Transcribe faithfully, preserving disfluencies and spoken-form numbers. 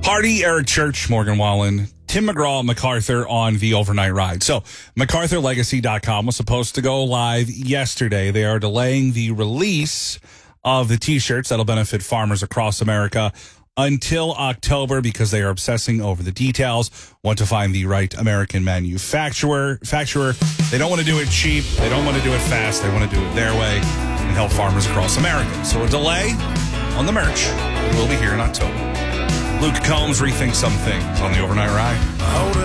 Hardy, Eric Church, Morgan Wallen, Tim McGraw, MacArthur on the overnight ride. So MacArthur Legacy dot com was supposed to go live yesterday. They are delaying the release of the T-shirts that'll benefit farmers across America until October because they are obsessing over the details, want to find the right American manufacturer. Facturer. They don't want to do it cheap. They don't want to do it fast. They want to do it their way and help farmers across America. So a delay on the merch. We'll be here in October. Luke Combs rethinks some things on the overnight ride.